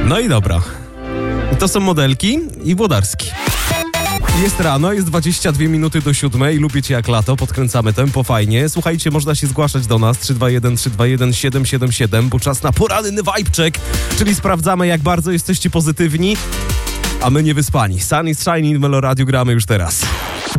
No i dobra. To są Modelki i Włodarski. Jest rano, jest 22 minuty do 7. Lubię cię jak lato, podkręcamy tempo fajnie. Słuchajcie, można się zgłaszać do nas 321-321-777, bo czas na poranny vibe check, czyli sprawdzamy, jak bardzo jesteście pozytywni, a my niewyspani. Sun is shining, Melo Radio gramy już teraz.